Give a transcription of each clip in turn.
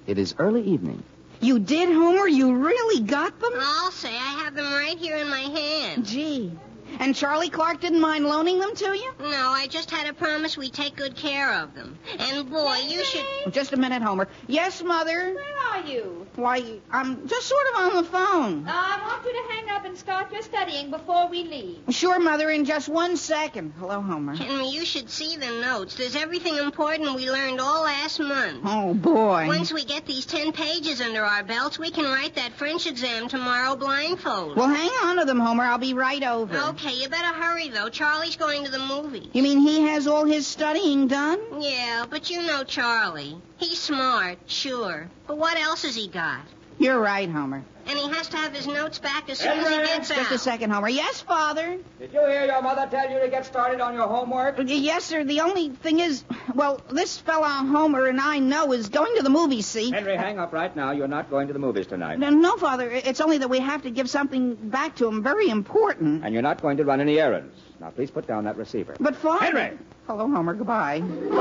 It is early evening. You did, Homer? You really got them? I'll say I have them right here in my hand. Gee. And Charlie Clark didn't mind loaning them to you? No, I just had a promise we'd take good care of them. And, boy, you should... Just a minute, Homer. Yes, Mother? Where are you? Why, I'm just sort of on the phone. I want you to hang up and start your studying before we leave. Sure, Mother, in just 1 second. Hello, Homer. Henry, you should see the notes. There's everything important we learned all last month. Oh, boy. Once we get these 10 pages under our belts, we can write that French exam tomorrow blindfolded. Well, hang on to them, Homer. I'll be right over. Okay, you better hurry, though. Charlie's going to the movies. You mean he has all his studying done? Yeah, but you know Charlie. He's smart, sure. But what else has he got? You're right, Homer. And he has to have his notes back as soon as he gets out. Just a second, Homer. Yes, Father? Did you hear your mother tell you to get started on your homework? Yes, sir. The only thing is, well, this fella Homer and I know is going to the movies, see? Henry, hang up right now. You're not going to the movies tonight. No, Father. It's only that we have to give something back to him very important. And you're not going to run any errands. Now, please put down that receiver. But, Father... Henry! Hello, Homer. Goodbye.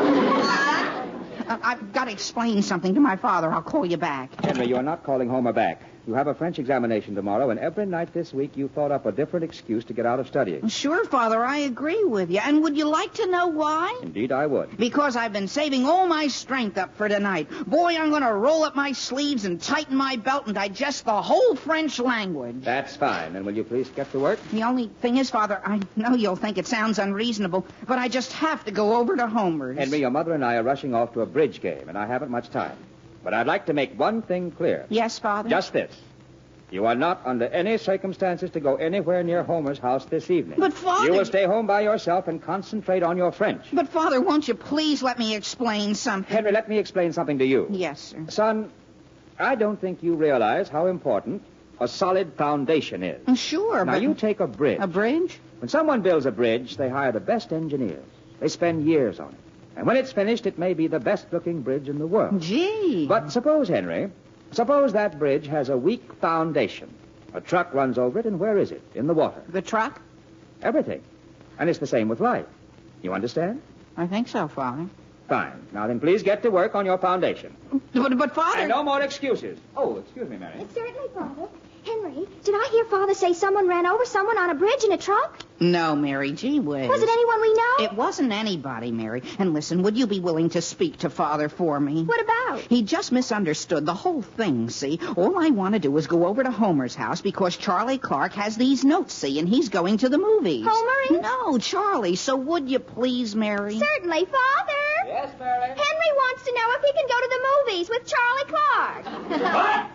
I've got to explain something to my father. I'll call you back. Henry, you're not calling Homer back. You have a French examination tomorrow, and every night this week you thought up a different excuse to get out of studying. Sure, Father, I agree with you. And would you like to know why? Indeed, I would. Because I've been saving all my strength up for tonight. Boy, I'm going to roll up my sleeves and tighten my belt and digest the whole French language. That's fine. And will you please get to work? The only thing is, Father, I know you'll think it sounds unreasonable, but I just have to go over to Homer's. Henry, your mother and I are rushing off to a bridge game, and I haven't much time. But I'd like to make one thing clear. Yes, Father? Just this. You are not under any circumstances to go anywhere near Homer's house this evening. But, Father... You will stay home by yourself and concentrate on your French. But, Father, won't you please let me explain something? Henry, let me explain something to you. Yes, sir. Son, I don't think you realize how important a solid foundation is. Sure, Now, but... you take a bridge. A bridge? When someone builds a bridge, they hire the best engineers. They spend years on it. And when it's finished, it may be the best-looking bridge in the world. Gee. But suppose, Henry, suppose that bridge has a weak foundation. A truck runs over it, and where is it? In the water. The truck? Everything. And it's the same with life. You understand? I think so, Father. Fine. Now then, please get to work on your foundation. But Father... And no more excuses. Oh, excuse me, Mary. Certainly, Father. Henry, did I hear Father say someone ran over someone on a bridge in a truck? No, Mary, gee whiz. Was it anyone we know? It wasn't anybody, Mary. And listen, would you be willing to speak to Father for me? What about? He just misunderstood the whole thing, see? All I want to do is go over to Homer's house because Charlie Clark has these notes, see, and he's going to the movies. Homer is? No, Charlie. So would you please, Mary? Certainly, Father. Yes, Mary? Henry wants to know if he can go to the movies with Charlie Clark. What?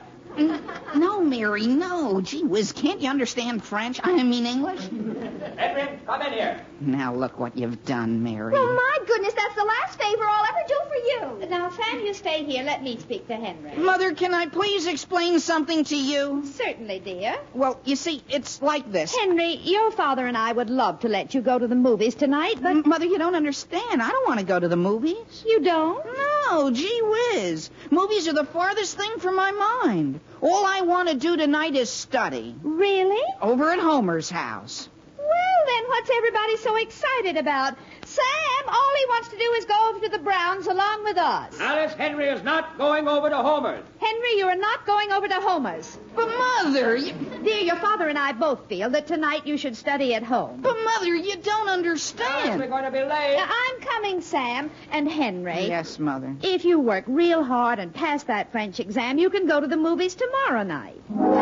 No, Mary, no. Gee whiz, can't you understand French? I mean English? Henry, come in here. Now look what you've done, Mary. Well, my goodness, that's the last favor I'll ever do for you. Now, Sam, you stay here. Let me speak to Henry. Mother, can I please explain something to you? Certainly, dear. Well, you see, it's like this. Henry, your father and I would love to let you go to the movies tonight, but... Mother, you don't understand. I don't want to go to the movies. You don't? No, gee whiz. Movies are the farthest thing from my mind. All I want to do tonight is study. Really? Over at Homer's house. Well, then what's everybody so excited about? Sam, all he wants to do is go over to the Browns along with us. Alice, Henry is not going over to Homer's. Henry, you are not going over to Homer's. But, Mother, Dear, your father and I both feel that tonight you should study at home. But, Mother, you don't Alice, understand. we're going to be late. Now, I'm coming, Sam. And Henry. Yes, Mother. If you work real hard and pass that French exam, you can go to the movies tomorrow night.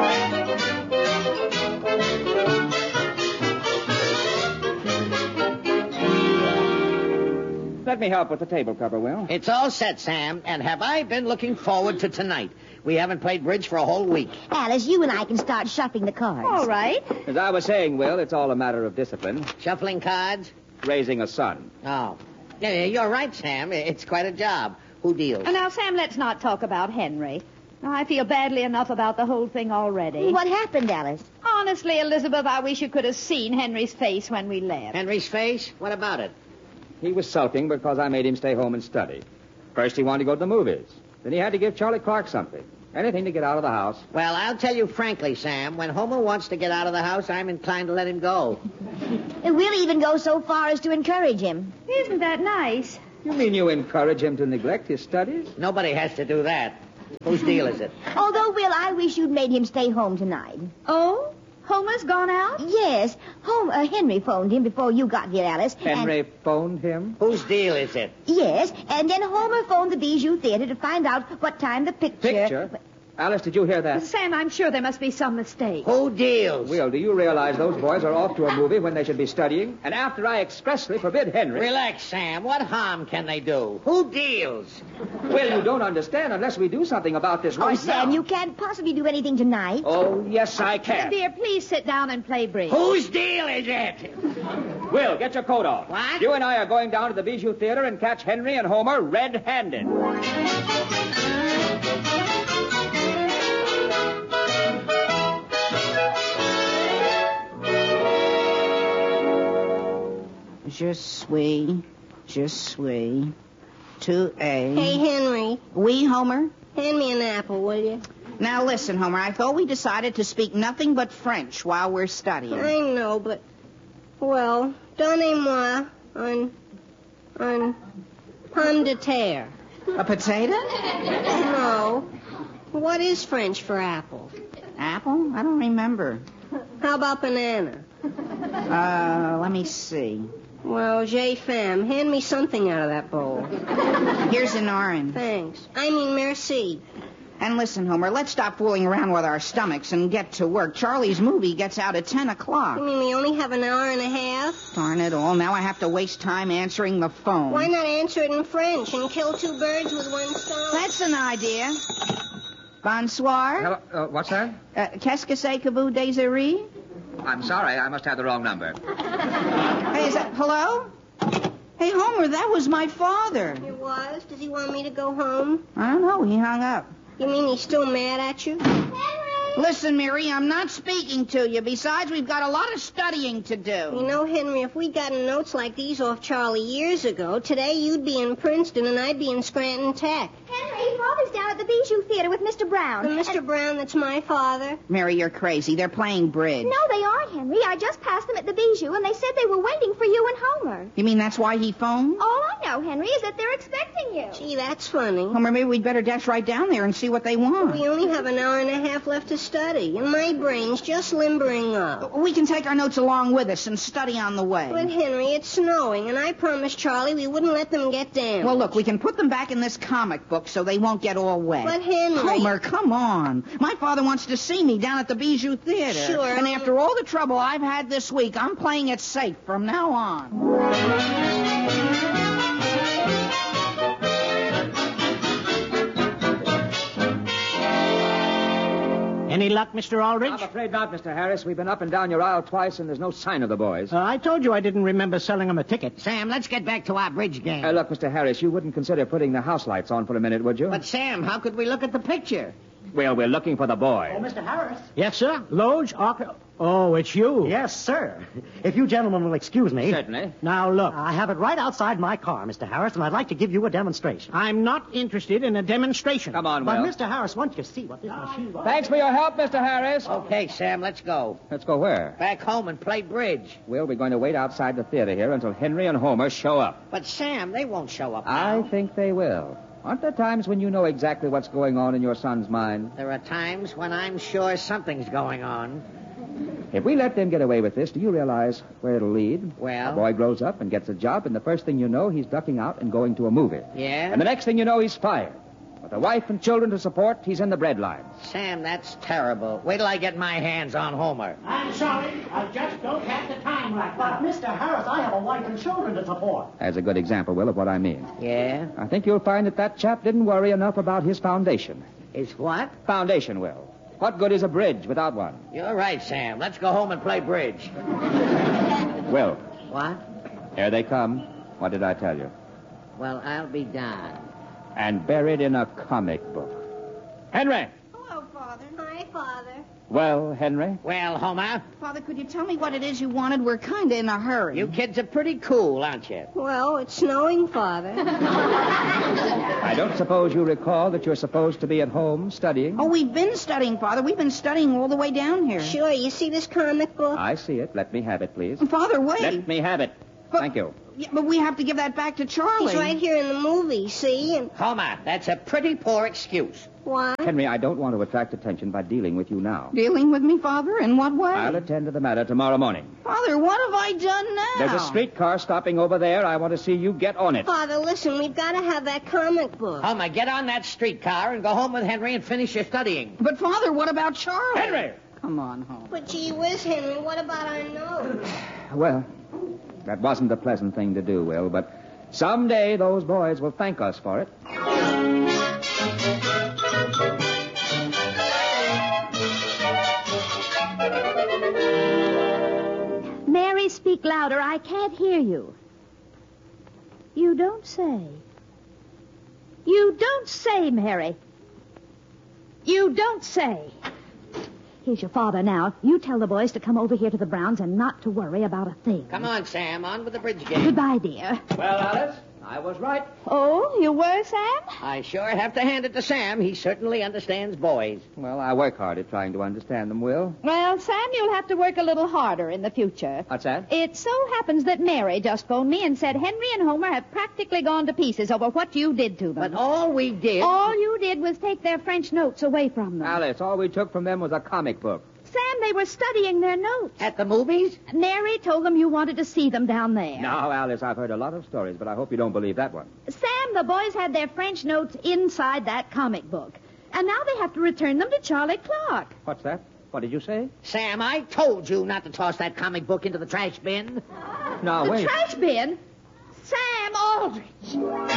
Let me help with the table cover, Will. It's all set, Sam, and have I been looking forward to tonight. We haven't played bridge for a whole week. Alice, you and I can start shuffling the cards. All right. As I was saying, Will, it's all a matter of discipline. Shuffling cards? Raising a son. Oh. Yeah, you're right, Sam. It's quite a job. Who deals? Now, Sam, let's not talk about Henry. I feel badly enough about the whole thing already. What happened, Alice? Honestly, Elizabeth, I wish you could have seen Henry's face when we left. Henry's face? What about it? He was sulking because I made him stay home and study. First, he wanted to go to the movies. Then he had to give Charlie Clark something. Anything to get out of the house. Well, I'll tell you frankly, Sam, when Homer wants to get out of the house, I'm inclined to let him go. And we'll even go so far as to encourage him. Isn't that nice? You mean you encourage him to neglect his studies? Nobody has to do that. Whose deal is it? Although, Will, I wish you'd made him stay home tonight. Oh? Homer's gone out? Yes. Henry phoned him before you got here, Alice. Henry phoned him? Whose deal is it? Yes, and then Homer phoned the Bijou Theater to find out what time the picture... Picture? Alice, did you hear that? Sam, I'm sure there must be some mistake. Who deals? Will, do you realize those boys are off to a movie when they should be studying? And after I expressly forbid Henry... Relax, Sam. What harm can they do? Who deals? Will, you don't understand unless we do something about this right Sam, now. you can't possibly do anything tonight. Oh, yes, I can. Dear, please sit down and play bridge. Whose deal is it? Will, get your coat off. What? You and I are going down to the Bijou Theater and catch Henry and Homer red-handed. Je suis. 2A. Hey, Henry, We, Homer? hand me an apple, will you? Now listen, Homer, I thought we decided to speak nothing but French while we're studying. I know, but... Well, donnez-moi un pomme de terre. A potato? No. What is French for apple? Apple? I don't remember. How about banana? Let me see. Well, j'ai faim. Hand me something out of that bowl. Here's an orange. Thanks. I mean, merci. And listen, Homer, let's stop fooling around with our stomachs and get to work. Charlie's movie gets out at 10 o'clock. You mean we only have an hour and a half? Darn it all. Now I have to waste time answering the phone. Why not answer it in French and kill two birds with one stone? That's an idea. Bonsoir. Hello, what's that? Qu'est-ce que c'est que vous désirez? I'm sorry, I must have the wrong number. Hey, is that... Hello? Hey, Homer, that was my father. It was? Does he want me to go home? I don't know. He hung up. You mean he's still mad at you? Listen, Mary, I'm not speaking to you. Besides, we've got a lot of studying to You do. know, Henry, if we'd gotten notes like these off Charlie years ago, today you'd be in Princeton and I'd be in Scranton Tech. Henry, Father's down at the Bijou Theater with Mr. Brown. And Mr. Brown, that's my father. Mary, you're crazy. They're playing bridge. No, they aren't, Henry. I just passed them at the Bijou, and they said they were waiting for you and Homer. You mean that's why he phoned? All I know, Henry, is that they're expecting you. Gee, that's funny. Homer, maybe we'd better dash right down there and see what they want. We only have an hour and a half left to study, and my brain's just limbering up. We can take our notes along with us and study on the way. But, Henry, it's snowing, and I promised Charlie we wouldn't let them get damaged. Well, look, we can put them back in this comic book so they won't get all wet. But, Henry... Homer, come on. My father wants to see me down at the Bijou Theater. Sure. And after all the trouble I've had this week, I'm playing it safe from now on. Any luck, Mr. Aldrich? I'm afraid not, Mr. Harris. We've been up and down your aisle twice, and there's no sign of the boys. I told you I didn't remember selling them a ticket. Sam, let's get back to our bridge game. Look, Mr. Harris, you wouldn't consider putting the house lights on for a minute, would you? But, Sam, how could we look at the picture? Well, we're looking for the boy. Mr. Harris. Yes, sir. Loge, Oh, it's you. Yes, sir. If you gentlemen will excuse me. Certainly. Now, look. I have it right outside my car, Mr. Harris, and I'd like to give you a demonstration. I'm not interested in a demonstration. Come on, But, Will. Mr. Harris, once you see what this machine... Thanks for your help, Mr. Harris. Okay, Sam, let's go. Let's go where? Back home and play bridge. Will, we're going to wait outside the theater here until Henry and Homer show up. But, Sam, they won't show up I now. think they will. Aren't there times when you know exactly what's going on in your son's mind? There are times when I'm sure something's going on. If we let them get away with this, do you realize where it'll lead? Well? The boy grows up and gets a job, and the first thing you know, he's ducking out and going to a movie. Yeah? And the next thing you know, he's fired. With a wife and children to support, he's in the bread line. Sam, that's terrible. Wait till I get my hands on Homer. I'm sorry. I just don't have the time right But, now. Mr. Harris, I have a wife and children to support. That's a good example, Will, of what I mean. Yeah? I think you'll find that chap didn't worry enough about his foundation. Is what? Foundation, Will. What good is a bridge without one? You're right, Sam. Let's go home and play bridge. Will, What? here they come. What did I tell you? Well, I'll be darned. And buried in a comic book. Henry! Hello, Father. Hi, Father. Well, Henry? Well, Homer, Father, could you tell me what it is you wanted? We're kind of in a hurry. you kids are pretty cool, aren't you? Well, it's snowing, Father. I don't suppose you recall that you're supposed to be at home studying? Oh, we've been studying, Father. We've been studying all the way down here. Sure, you see this comic book? I see it. Let me have it, please. Father, wait. Let me have it. Thank you. Yeah, but we have to give that back to Charlie. He's right here in the movie, see? And Homer, that's a pretty poor excuse. why? Henry, I don't want to attract attention by dealing with you now. Dealing with me, Father? In what way? I'll attend to the matter tomorrow morning. Father, what have I done now? There's a streetcar stopping over there. I want to see you get on it. Father, listen, we've got to have that comic book. Homer, get on that streetcar and go home with Henry and finish your studying. But, Father, what about Charlie? Henry! Come on home. But gee whiz, Henry, what about our notes? Well, that wasn't a pleasant thing to do, Will, but someday those boys will thank us for it. Mary, speak louder. I can't hear you. You don't say. You don't say, Mary. You don't say. Here's your father now. You tell the boys to come over here to the Browns and not to worry about a thing. Come on, Sam. On with the bridge game. Goodbye, dear. Well, Alice, I was right. Oh, you were, Sam? I sure have to hand it to Sam. He certainly understands boys. Well, I work hard at trying to understand them, Will. Well, Sam, you'll have to work a little harder in the future. What's that? It so happens that Mary just phoned me and said Henry and Homer have practically gone to pieces over what you did to them. But all we did... All you did was take their French notes away from them. Alice, all we took from them was a comic book. Sam, they were studying their notes. At the movies? Mary told them you wanted to see them down there. Now, Alice, I've heard a lot of stories, but I hope you don't believe that one. Sam, the boys had their French notes inside that comic book. And now they have to return them to Charlie Clark. What's that? What did you say? Sam, I told you not to toss that comic book into the trash bin. No, The wait. trash bin? Sam Aldrich.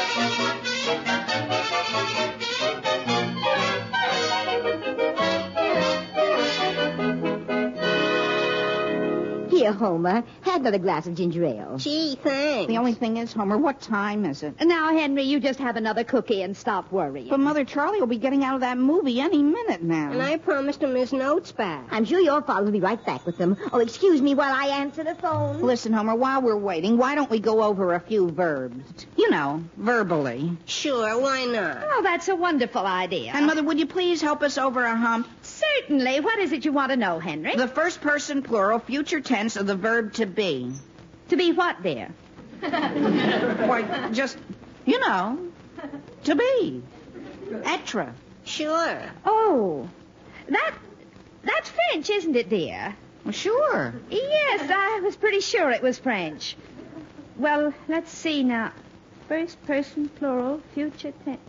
Here, Homer, have another glass of ginger ale. Gee, thanks. The only thing is, Homer, what time is it? Now, Henry, you just have another cookie and stop worrying. But Mother, Charlie will be getting out of that movie any minute now. And I promised him his notes back. I'm sure your father will be right back with them. Oh, excuse me while I answer the phone. Listen, Homer, while we're waiting, why don't we go over a few verbs? You know, verbally. Sure, why not? Oh, that's a wonderful idea. And, Mother, would you please help us over a hump? Certainly. What is it you want to know, Henry? The first person plural future tense of the verb to be. To be what, dear? Why, just, you know, to be. Etre. Sure. Oh, that's French, isn't it, dear? Well, sure. Yes, I was pretty sure it was French. Well, let's see now. First person plural future tense.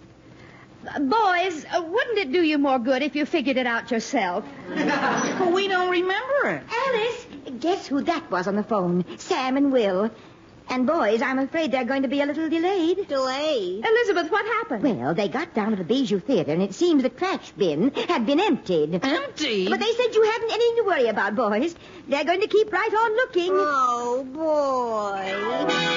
Boys, wouldn't it do you more good if you figured it out yourself? Well, we don't remember it. Alice, guess who that was on the phone? Sam and Will. And boys, I'm afraid they're going to be a little delayed. Delayed. Elizabeth, what happened? Well, they got down to the Bijou Theater, and it seems the trash bin had been emptied. Empty? But they said you haven't anything to worry about, boys. They're going to keep right on looking. Oh, boy.